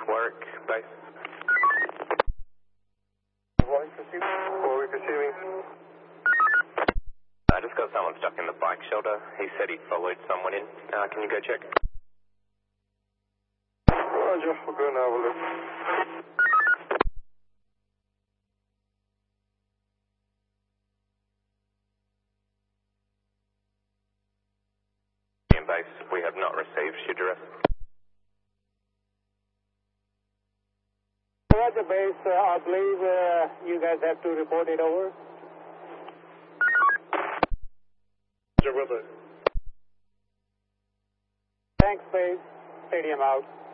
Warwick, base. Warwick receiving. I just got someone stuck in the bike shelter. He said he followed someone in. Can you go check? Roger, we'll go and have a look. Base, we have not received your address. Roger, base. I believe you guys have to report it over. Roger, will do. Thanks, base. Stadium out.